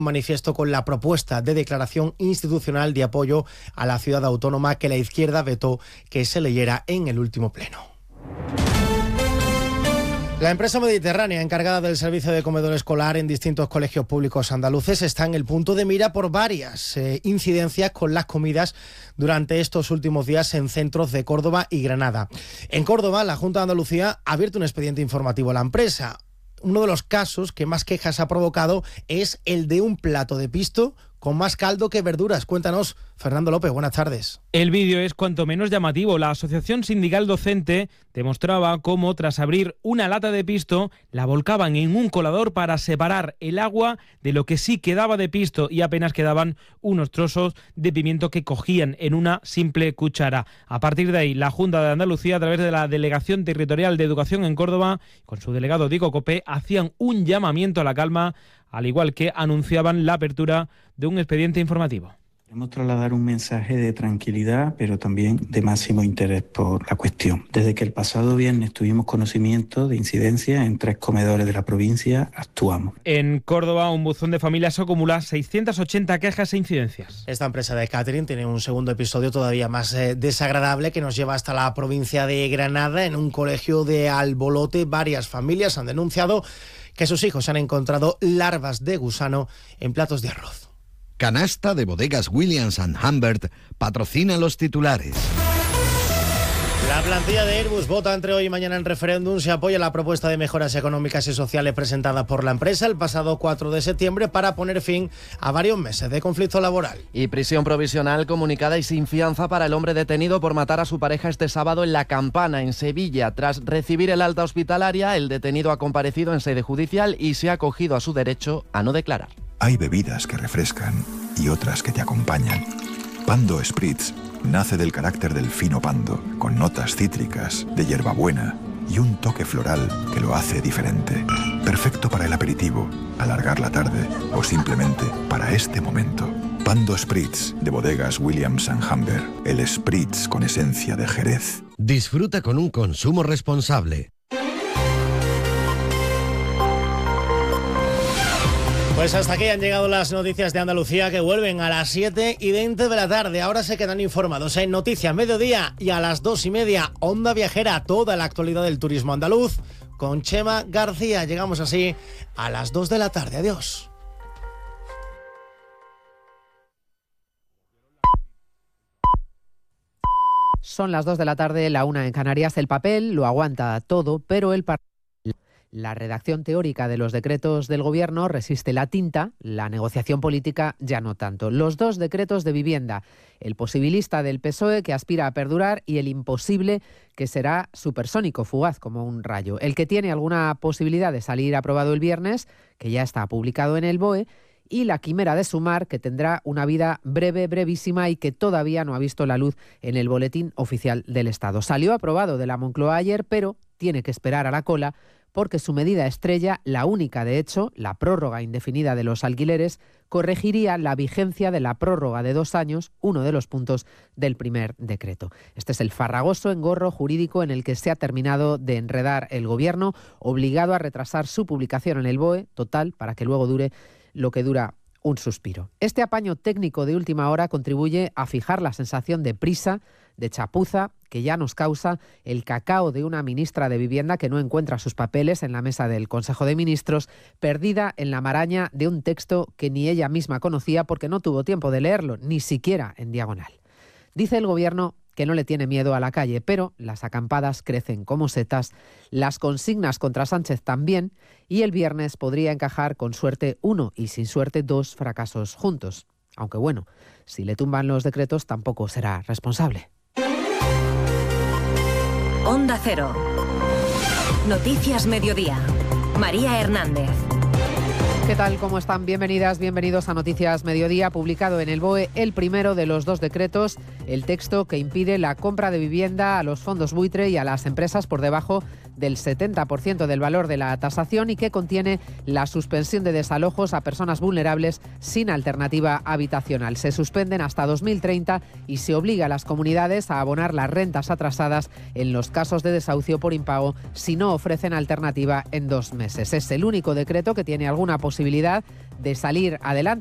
manifiesto con la propuesta de declaración institucional de apoyo a la ciudad autónoma que la izquierda vetó que se leyera en el último pleno. La empresa Mediterránea, encargada del servicio de comedor escolar en distintos colegios públicos andaluces, está en el punto de mira por varias incidencias con las comidas durante estos últimos días en centros de Córdoba y Granada. En Córdoba, la Junta de Andalucía ha abierto un expediente informativo a la empresa. Uno de los casos que más quejas ha provocado es el de un plato de pisto con más caldo que verduras. Cuéntanos, Fernando López, buenas tardes. El vídeo es cuanto menos llamativo. La Asociación Sindical Docente demostraba cómo, tras abrir una lata de pisto, la volcaban en un colador para separar el agua de lo que sí quedaba de pisto y apenas quedaban unos trozos de pimiento que cogían en una simple cuchara. A partir de ahí, la Junta de Andalucía, a través de la Delegación Territorial de Educación en Córdoba, con su delegado Diego Copé, hacían un llamamiento a la calma, al igual que anunciaban la apertura de un expediente informativo. Queremos trasladar un mensaje de tranquilidad, pero también de máximo interés por la cuestión. Desde que el pasado viernes tuvimos conocimiento de incidencias en 3 comedores de la provincia, actuamos. En Córdoba, un buzón de familias acumula 680 quejas e incidencias. Esta empresa de catering tiene un segundo episodio todavía más desagradable que nos lleva hasta la provincia de Granada. En un colegio de Albolote, varias familias han denunciado que sus hijos han encontrado larvas de gusano en platos de arroz. Canasta de Bodegas Williams & Humbert patrocina los titulares. La plantilla de Airbus vota entre hoy y mañana en referéndum si apoya la propuesta de mejoras económicas y sociales presentada por la empresa el pasado 4 de septiembre para poner fin a varios meses de conflicto laboral. Y prisión provisional comunicada y sin fianza para el hombre detenido por matar a su pareja este sábado en La Campana, en Sevilla. Tras recibir el alta hospitalaria, el detenido ha comparecido en sede judicial y se ha acogido a su derecho a no declarar. Hay bebidas que refrescan y otras que te acompañan. Pando Spritz nace del carácter del fino pando, con notas cítricas, de hierbabuena y un toque floral que lo hace diferente. Perfecto para el aperitivo, alargar la tarde o simplemente para este momento. Pando Spritz de Bodegas Williams & Humbert, el Spritz con esencia de Jerez. Disfruta con un consumo responsable. Pues hasta aquí han llegado las noticias de Andalucía, que vuelven a las 7:20 de la tarde. Ahora se quedan informados en Noticias Mediodía y a las 2:30 Onda Viajera, toda la actualidad del turismo andaluz con Chema García. Llegamos así a las 2 de la tarde. Adiós. Son las 2 de la tarde, la 1 en Canarias. El papel lo aguanta todo, pero la redacción teórica de los decretos del Gobierno resiste la tinta, la negociación política ya no tanto. Los 2 decretos de vivienda, el posibilista del PSOE que aspira a perdurar y el imposible que será supersónico, fugaz como un rayo. El que tiene alguna posibilidad de salir aprobado el viernes, que ya está publicado en el BOE, y la quimera de Sumar, que tendrá una vida breve, brevísima y que todavía no ha visto la luz en el Boletín Oficial del Estado. Salió aprobado de la Moncloa ayer, pero tiene que esperar a la cola porque su medida estrella, la única de hecho, la prórroga indefinida de los alquileres, corregiría la vigencia de la prórroga de 2 años, uno de los puntos del primer decreto. Este es el farragoso engorro jurídico en el que se ha terminado de enredar el Gobierno, obligado a retrasar su publicación en el BOE, total, para que luego dure lo que dura un suspiro. Este apaño técnico de última hora contribuye a fijar la sensación de prisa, de chapuza, que ya nos causa el cacao de una ministra de Vivienda que no encuentra sus papeles en la mesa del Consejo de Ministros, perdida en la maraña de un texto que ni ella misma conocía porque no tuvo tiempo de leerlo, ni siquiera en diagonal. Dice el Gobierno que no le tiene miedo a la calle, pero las acampadas crecen como setas, las consignas contra Sánchez también, y el viernes podría encajar con suerte 1 y sin suerte 2 fracasos juntos. Aunque bueno, si le tumban los decretos tampoco será responsable. Onda Cero. Noticias Mediodía. María Hernández. ¿Qué tal? ¿Cómo están? Bienvenidas, bienvenidos a Noticias Mediodía, publicado en el BOE el primero de los 2 decretos, el texto que impide la compra de vivienda a los fondos buitre y a las empresas por debajo del 70% del valor de la tasación y que contiene la suspensión de desalojos a personas vulnerables sin alternativa habitacional. Se suspenden hasta 2030 y se obliga a las comunidades a abonar las rentas atrasadas en los casos de desahucio por impago si no ofrecen alternativa en 2 meses. Es el único decreto que tiene alguna posibilidad de salir adelante.